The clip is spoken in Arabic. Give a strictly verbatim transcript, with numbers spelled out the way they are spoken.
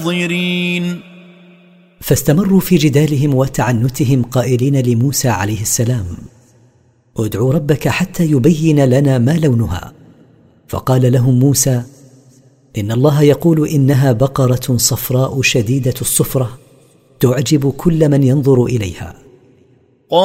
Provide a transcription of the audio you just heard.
الناظرين. فاستمروا في جدالهم وتعنتهم قائلين لموسى عليه السلام: ادعوا ربك حتى يبين لنا ما لونها. فقال لهم موسى: إن الله يقول إنها بقرة صفراء شديدة الصفرة تعجب كل من ينظر إليها.